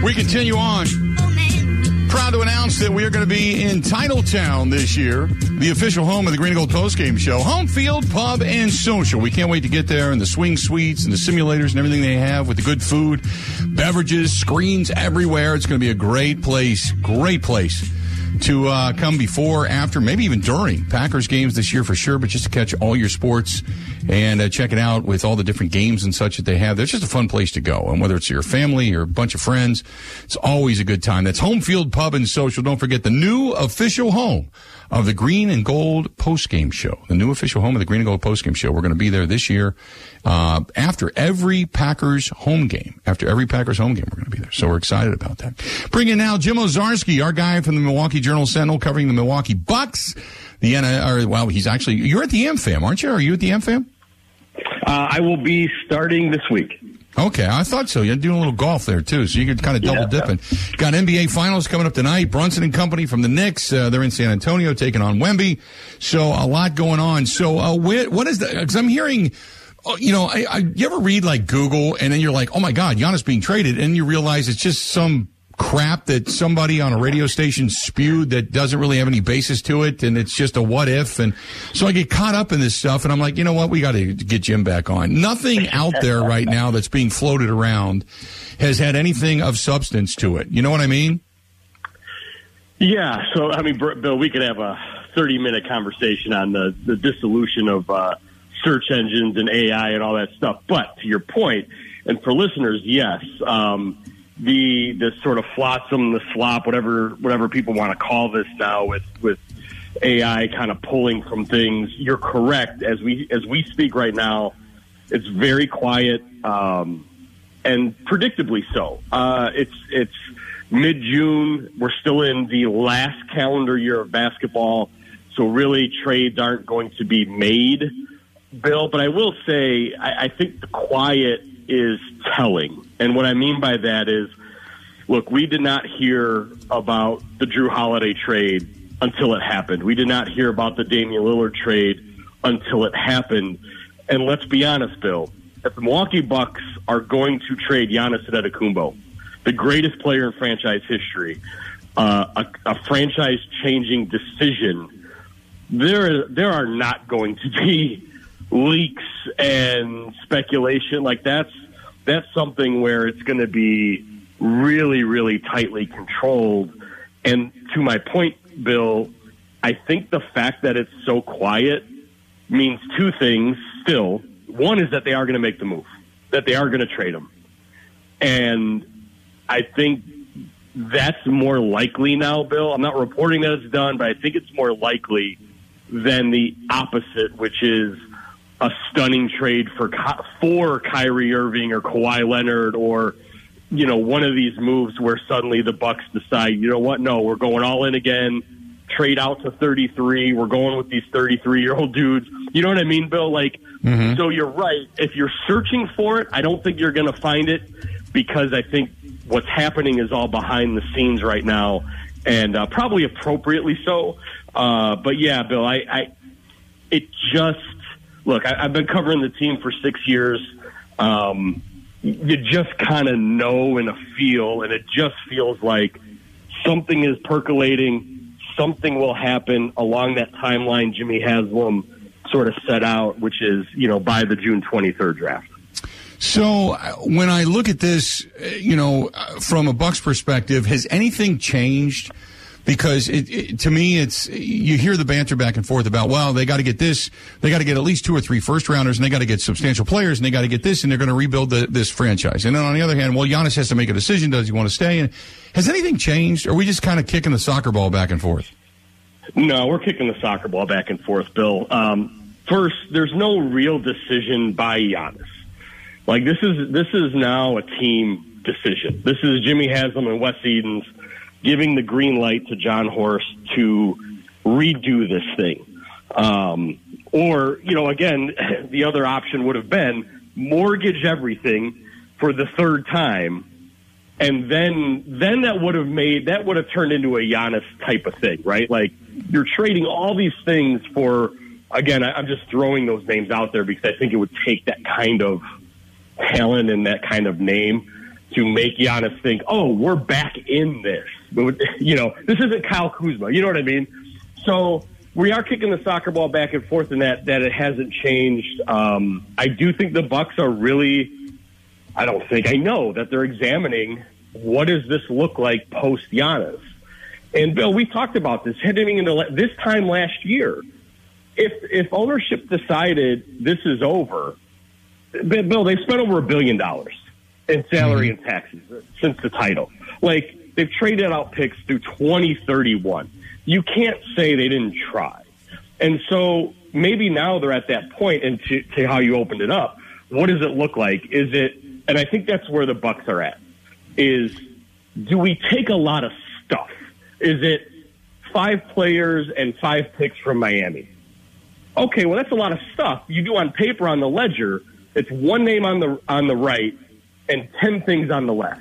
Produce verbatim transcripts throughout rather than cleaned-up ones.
We continue on. Proud to announce that we are going to be in Titletown this year, the official home of the Green and Gold Postgame Show. Home field, pub, and social. We can't wait to get there, and the swing suites and the simulators and everything they have with the good food, beverages, screens everywhere. It's going to be a great place, great place to uh, come before, after, maybe even during Packers games this year for sure, but just to catch all your sports and uh, check it out with all the different games and such that they have. There's just a fun place to go. And whether it's your family or a bunch of friends, it's always a good time. That's Home Field Pub and Social. Don't forget the new official home of the Green and Gold Postgame Show. The new official home of the Green and Gold Postgame Show. We're going to be there this year uh, after every Packers home game. After every Packers home game, we're going to be there. So we're excited about that. Bring in now Jim Owczarski, our guy from the Milwaukee Journal-Sentinel, covering the Milwaukee Bucks. The N or well, he's actually, you're at the AmFam, aren't you? Are you at the AmFam? Uh, I will be starting this week. Okay, I thought so. You're doing a little golf there, too, so you could kind of double yeah, dipping. Yeah. Got N B A Finals coming up tonight. Brunson and company from the Knicks. Uh, they're in San Antonio taking on Wemby. So a lot going on. So uh, what, what is the, because I'm hearing, uh, you know, I, I, you ever read like Google and then you're like, oh my God, Giannis being traded, and you realize it's just some crap that somebody on a radio station spewed that doesn't really have any basis to it, and it's just a what if. And so I get caught up in this stuff, and I'm like, you know what, we got to get Jim back on. Nothing out there right now that's being floated around has had anything of substance to it. You know what I mean? Yeah. So I mean, Bill, we could have a thirty minute conversation on the the dissolution of uh, search engines and A I and all that stuff. But to your point, and for listeners, yes. Um, The the sort of flotsam, the slop, whatever whatever people want to call this now, with with A I kind of pulling from things. You're correct. As we as we speak right now, it's very quiet, um, and predictably so. Uh, it's it's mid June. We're still in the last calendar year of basketball, so really trades aren't going to be made, Bill. But I will say, I, I think the quiet is telling. And what I mean by that is, look, we did not hear about the Drew Holiday trade until it happened. We did not hear about the Damian Lillard trade until it happened. And let's be honest, Bill, if the Milwaukee Bucks are going to trade Giannis Antetokounmpo, the greatest player in franchise history, uh, a, a franchise-changing decision, there there are not going to be leaks and speculation. Like that's that's something where it's going to be really, really tightly controlled. And to my point, Bill, I think the fact that it's so quiet means two things still. One is that they are going to make the move, that they are going to trade him. And I think that's more likely now, Bill. I'm not reporting that it's done, but I think it's more likely than the opposite, which is a stunning trade for for Kyrie Irving or Kawhi Leonard, or, you know, one of these moves where suddenly the Bucks decide, you know what, no, we're going all in again, trade out to thirty-three, we're going with these thirty-three-year-old dudes. You know what I mean, Bill? Like, mm-hmm. So you're right. If you're searching for it, I don't think you're going to find it, because I think what's happening is all behind the scenes right now, and uh, probably appropriately so. Uh, but, yeah, Bill, I, I it just – Look, I, I've been covering the team for six years. Um, you just kind of know and a feel, and it just feels like something is percolating. Something will happen along that timeline Jimmy Haslam sort of set out, which is, you know, by the June twenty-third draft. So when I look at this, you know, from a Bucks perspective, has anything changed? Because it, it, to me, it's, you hear the banter back and forth about, well, they got to get this, they got to get at least two or three first rounders, and they got to get substantial players, and they got to get this, and they're going to rebuild the, this franchise. And then on the other hand, well, Giannis has to make a decision. Does he want to stay? And has anything changed? Or are we just kind of kicking the soccer ball back and forth? No, we're kicking the soccer ball back and forth, Bill. Um, first, there's no real decision by Giannis. Like, this is, this is now a team decision. This is Jimmy Haslam and Wes Edens giving the green light to John Horst to redo this thing. Um, or, you know, again, the other option would have been mortgage everything for the third time, and then then that would have made, that would have turned into a Giannis type of thing, right? Like, you're trading all these things for, again, I, I'm just throwing those names out there because I think it would take that kind of talent and that kind of name. to make Giannis think, oh, we're back in this. You know, this isn't Kyle Kuzma. You know what I mean? So we are kicking the soccer ball back and forth in that, that it hasn't changed. Um, I do think the Bucks are really, I don't think, I know that they're examining what does this look like post Giannis. And Bill, we talked about this heading into this time last year. If if ownership decided this is over, Bill, they've spent over a billion dollars in salary mm-hmm. and taxes since the title. Like, they've traded out picks through twenty thirty-one. You can't say they didn't try. And so maybe now they're at that point, and to, to how you opened it up, what does it look like? Is it, and I think that's where the Bucks are at, is do we take a lot of stuff? Is it five players and five picks from Miami? Okay, well, that's a lot of stuff. You do on paper on the ledger, it's one name on the on the right and ten things on the left.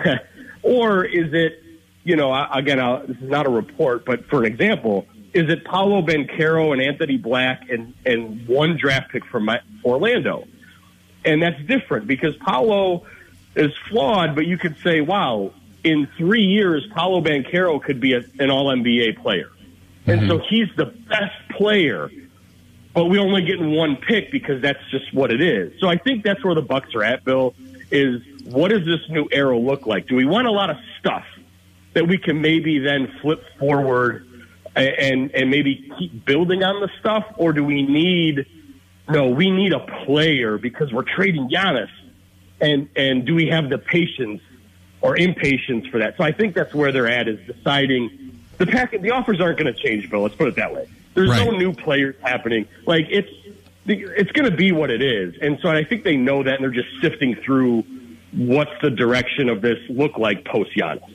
Or is it, you know, again, I'll, this is not a report, but for an example, is it Paolo Banchero and Anthony Black and, and one draft pick from my, Orlando? And that's different because Paolo is flawed, but you could say, wow, in three years, Paolo Banchero could be a, an all N B A player. And mm-hmm. so he's the best player, but we only getting one pick because that's just what it is. So I think that's where the Bucks are at, Bill, is what does this new era look like? Do we want a lot of stuff that we can maybe then flip forward and, and maybe keep building on the stuff? Or do we need, no, we need a player because we're trading Giannis. And, and do we have the patience or impatience for that? So I think that's where they're at, is deciding the packet. The offers aren't going to change, Bill. Let's put it that way. There's right. no new players happening. Like it's it's going to be what it is, and so I think they know that, and they're just sifting through what's the direction of this look like post Giannis.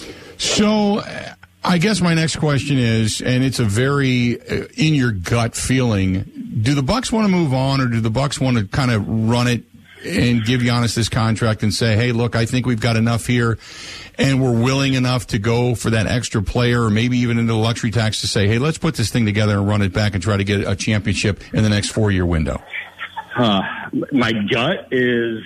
So I guess my next question is, and it's a very uh, in your gut feeling: do the Bucks want to move on, or do the Bucks want to kind of run it and give Giannis this contract and say, hey, look, I think we've got enough here and we're willing enough to go for that extra player or maybe even into the luxury tax to say, hey, let's put this thing together and run it back and try to get a championship in the next four-year window? Uh, my gut is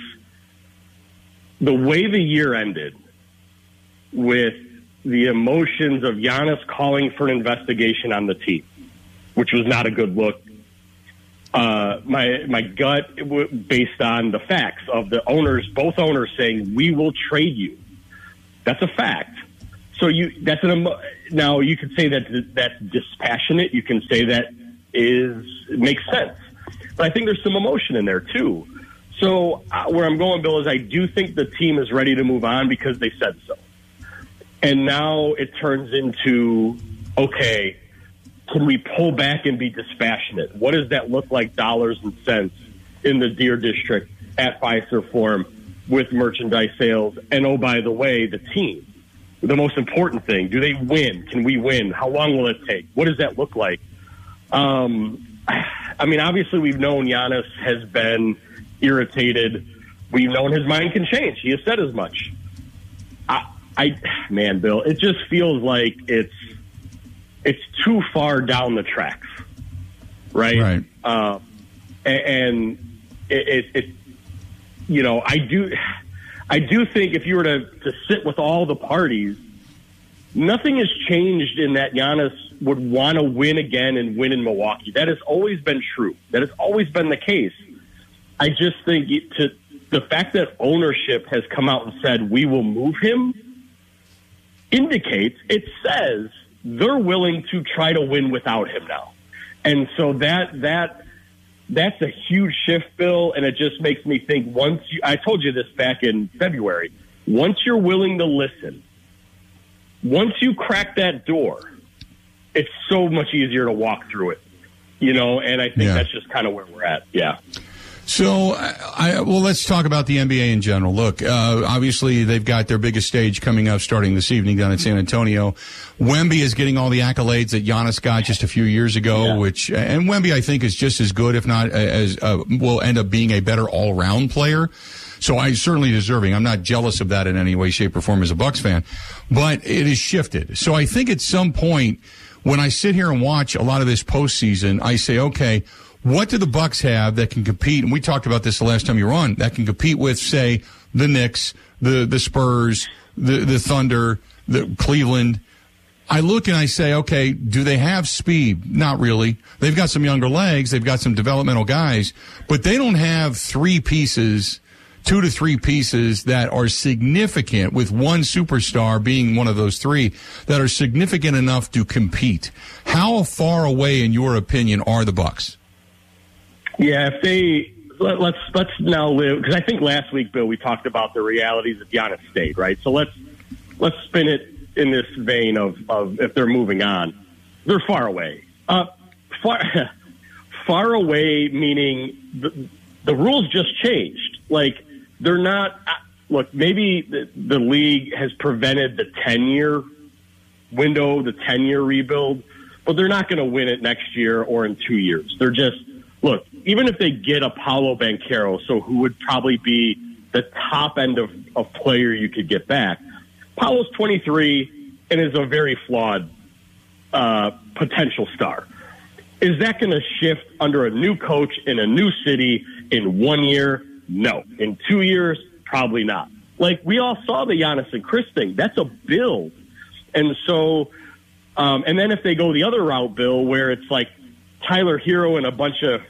the way the year ended with the emotions of Giannis calling for an investigation on the team, which was not a good look. Uh, my my gut, based on the facts of the owners, both owners saying we will trade you. That's a fact. So you that's an now you can say that that's dispassionate. You can say that is makes sense, but I think there's some emotion in there too. So uh, where I'm going, Bill, is I do think the team is ready to move on because they said so, and now it turns into okay. Can we pull back and be dispassionate? What does that look like, dollars and cents, in the Deer District at Fiserv Forum with merchandise sales? And, oh, by the way, the team. The most important thing, do they win? Can we win? How long will it take? What does that look like? Um, I mean, obviously we've known Giannis has been irritated. We've known his mind can change. He has said as much. I, I man, Bill, it just feels like it's, it's too far down the tracks, right? Right. Uh, and it, it, it, you know, I do, I do think if you were to, to sit with all the parties, nothing has changed in that Giannis would want to win again and win in Milwaukee. That has always been true. That has always been the case. I just think it, to the fact that ownership has come out and said we will move him indicates, it says, they're willing to try to win without him now. And so that that that's a huge shift, Bill, and it just makes me think once you I told you this back in February, once you're willing to listen, once you crack that door, it's so much easier to walk through it. You know, and I think yeah. that's just kind of where we're at. Yeah. So, I, well, let's talk about the N B A in general. Look, uh, obviously they've got their biggest stage coming up starting this evening down in San Antonio. Wemby is getting all the accolades that Giannis got just a few years ago, yeah. which, and Wemby I think is just as good, if not as, uh, will end up being a better all-round player. So I certainly deserving. I'm not jealous of that in any way, shape, or form as a Bucks fan, but it has shifted. So I think at some point when I sit here and watch a lot of this postseason, I say, okay, what do the Bucks have that can compete? And we talked about this the last time you were on, that can compete with, say, the Knicks, the the Spurs, the the Thunder, the Cleveland. I look and I say, okay, do they have speed? Not really. They've got some younger legs. They've got some developmental guys, but they don't have three pieces, two to three pieces that are significant, with one superstar being one of those three, that are significant enough to compete. How far away, in your opinion, are the Bucks? Yeah, if they let, let's let's now live, because I think last week, Bill, we talked about the realities of Giannis State, right? So let's let's spin it in this vein of, of if they're moving on. They're far away. Uh, far, far away meaning the, the rules just changed. Like, they're not – look, maybe the, the league has prevented the ten-year window, the ten-year rebuild, but they're not going to win it next year or in two years. They're just – look, even if they get a Paolo Banchero, so who would probably be the top end of, of player you could get back – Paolo's twenty-three and is a very flawed uh, potential star. Is that going to shift under a new coach in a new city in one year? No. In two years? Probably not. Like, we all saw the Giannis and Chris thing. That's a build. And so, um, and then if they go the other route, Bill, where it's like Tyler Hero and a bunch of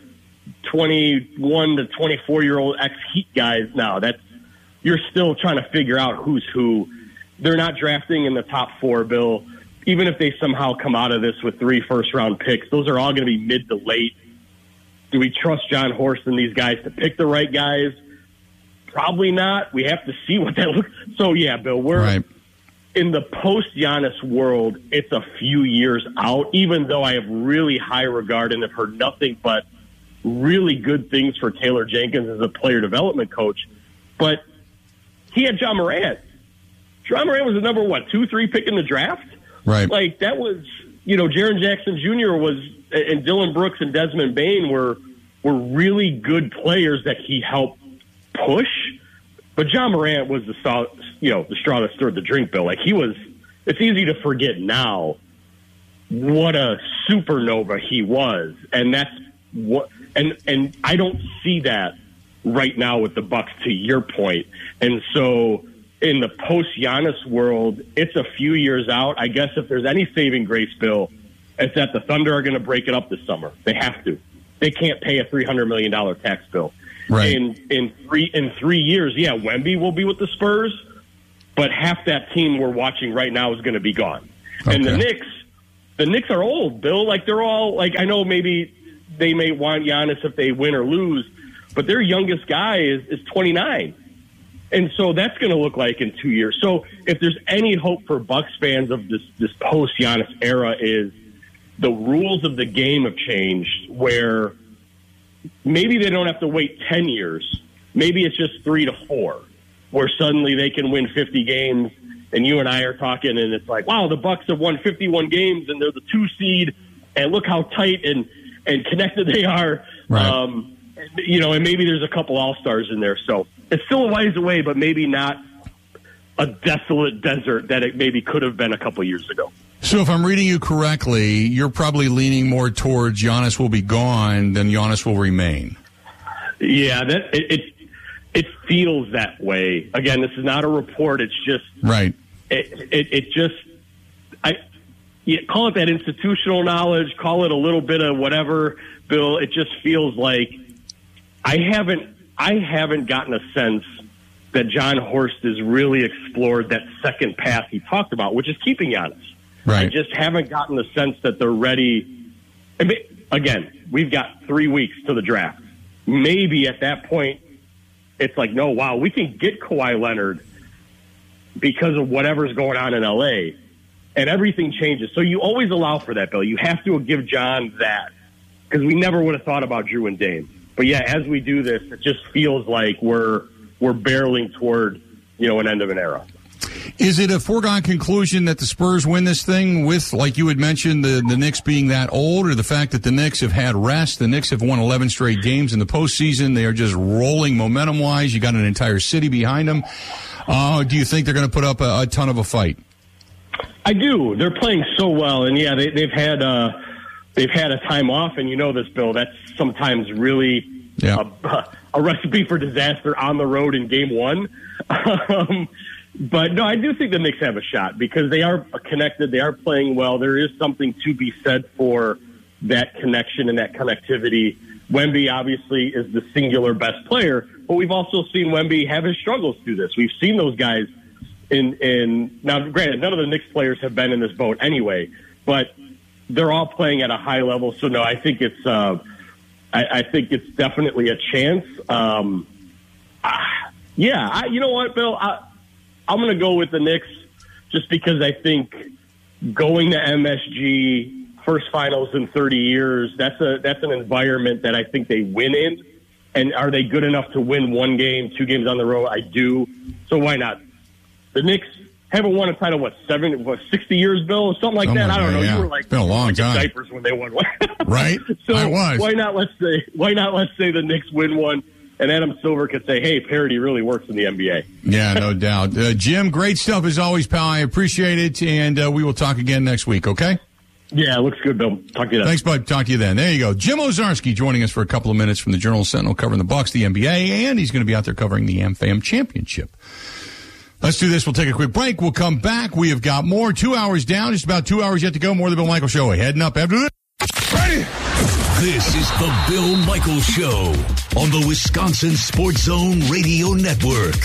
twenty-one to twenty-four-year-old ex-Heat guys now, that's, you're still trying to figure out who's who. They're not drafting in the top four, Bill. Even if they somehow come out of this with three first-round picks, those are all going to be mid to late. Do we trust John Horst and these guys to pick the right guys? Probably not. We have to see what that looks. So, yeah, Bill, we're right. In the post-Giannis world, it's a few years out, even though I have really high regard and have heard nothing but really good things for Taylor Jenkins as a player development coach. But he had John Morant. John Morant was the number, what, two, three pick in the draft? Right. Like, that was, you know, Jaren Jackson Junior was, and Dylan Brooks and Desmond Bane were were really good players that he helped push. But John Morant was the, straw, you know, the straw that stirred the drink, Bill. Like, he was, it's easy to forget now what a supernova he was. And that's what, and, and I don't see that right now with the Bucks, to your point. And so, in the post-Giannis world, it's a few years out. I guess if there's any saving grace, Bill, it's that the Thunder are going to break it up this summer. They have to. They can't pay a three hundred million dollars tax bill. Right. In in three in three years, yeah, Wemby will be with the Spurs, but half that team we're watching right now is going to be gone. Okay. And the Knicks, the Knicks are old, Bill. Like, they're all, like, I know maybe they may want Giannis if they win or lose, but their youngest guy is, is twenty-nine. And so that's going to look like in two years. So if there's any hope for Bucks fans of this, this post-Giannis era, is the rules of the game have changed, where maybe they don't have to wait ten years. Maybe it's just three to four, where suddenly they can win fifty games. And you and I are talking, and it's like, wow, the Bucks have won fifty-one games, and they're the two seed, and look how tight and, and connected they are. Right. Um, you know, and maybe there's a couple all-stars in there. So it's still a ways away, but maybe not a desolate desert that it maybe could have been a couple years ago. So if I'm reading you correctly, you're probably leaning more towards Giannis will be gone than Giannis will remain. Yeah, that it, it it feels that way. Again, this is not a report. It's just right. It it, it just I yeah, call it that institutional knowledge. Call it a little bit of whatever, Bill. It just feels like I haven't I haven't gotten a sense that John Horst has really explored that second path he talked about, which is keeping Giannis. Right. I just haven't gotten the sense that they're ready. I mean, again, we've got three weeks to the draft. Maybe at that point, it's like, no, wow, we can get Kawhi Leonard because of whatever's going on in L A, and everything changes. So you always allow for that, Bill. You have to give John that, because we never would have thought about Drew and Dame. But, yeah, as we do this, it just feels like we're we're barreling toward, you know, an end of an era. Is it a foregone conclusion that the Spurs win this thing with, like you had mentioned, the, the Knicks being that old, or the fact that the Knicks have had rest? The Knicks have won eleven straight games in the postseason. They are just rolling momentum-wise. You got an entire city behind them. Uh, do you think they're going to put up a, a ton of a fight? I do. They're playing so well, and, yeah, they, they've had uh, they've had a time off, and you know this, Bill. That's sometimes really yeah. a, a recipe for disaster on the road in game one. Um, but no, I do think the Knicks have a shot because they are connected. They are playing well. There is something to be said for that connection and that connectivity. Wemby obviously is the singular best player, but we've also seen Wemby have his struggles through this. We've seen those guys in, in now, granted, none of the Knicks players have been in this boat anyway, but they're all playing at a high level. So no, I think it's, uh, I, I think it's definitely a chance. Um, ah, yeah, I, you know what, Bill, I, I'm going to go with the Knicks just because I think going to M S G, first finals in thirty years, that's a that's an environment that I think they win in. And are they good enough to win one game, two games on the road? I do. So why not? The Knicks haven't won a title, what, seven, what, sixty years, Bill? Or something like oh that. I don't know. Yeah. You were like, it's been a long like time. Diapers when they won one. Right? So I was. Why not let's say why not let's say the Knicks win one and Adam Silver could say, hey, parity really works in the N B A. Yeah, no doubt. Uh, Jim, great stuff as always, pal. I appreciate it. And uh, we will talk again next week, okay? Yeah, looks good, Bill. Talk to you then. Thanks, bud. Talk to you then. There you go. Jim Owczarski joining us for a couple of minutes from the Journal Sentinel covering the Bucks, the N B A, and he's going to be out there covering the AmFam Championship. Let's do this. We'll take a quick break. We'll come back. We have got more. Two hours down. Just about two hours yet to go. More of the Bill Michaels Show. Heading up after this. Ready? This is the Bill Michaels Show on the Wisconsin Sports Zone Radio Network.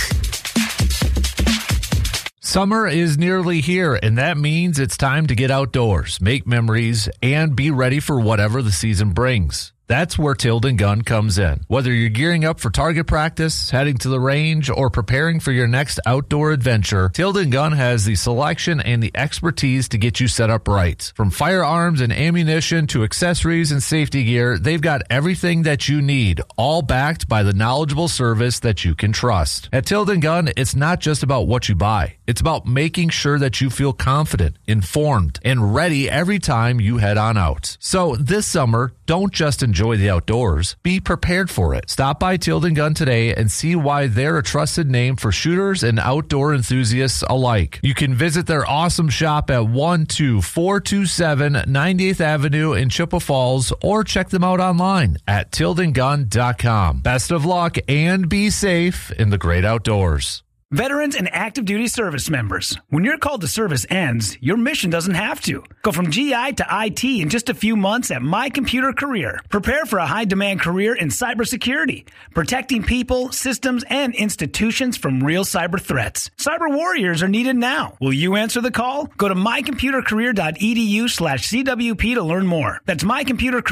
Summer is nearly here, and that means it's time to get outdoors, make memories, and be ready for whatever the season brings. That's where Tilden Gun comes in. Whether you're gearing up for target practice, heading to the range, or preparing for your next outdoor adventure, Tilden Gun has the selection and the expertise to get you set up right. From firearms and ammunition to accessories and safety gear, they've got everything that you need, all backed by the knowledgeable service that you can trust. At Tilden Gun, it's not just about what you buy. It's about making sure that you feel confident, informed, and ready every time you head on out. So this summer, don't just enjoy the outdoors. Be prepared for it. Stop by Tilden Gun today and see why they're a trusted name for shooters and outdoor enthusiasts alike. You can visit their awesome shop at one two four two seven ninety-eighth Avenue in Chippewa Falls or check them out online at tilden gun dot com. Best of luck and be safe in the great outdoors. Veterans and active duty service members, when your call to service ends, your mission doesn't have to. Go from G I to I T in just a few months at My Computer Career. Prepare for a high-demand career in cybersecurity, protecting people, systems, and institutions from real cyber threats. Cyber warriors are needed now. Will you answer the call? Go to my computer career dot e d u slash C W P to learn more. That's My Computer Career.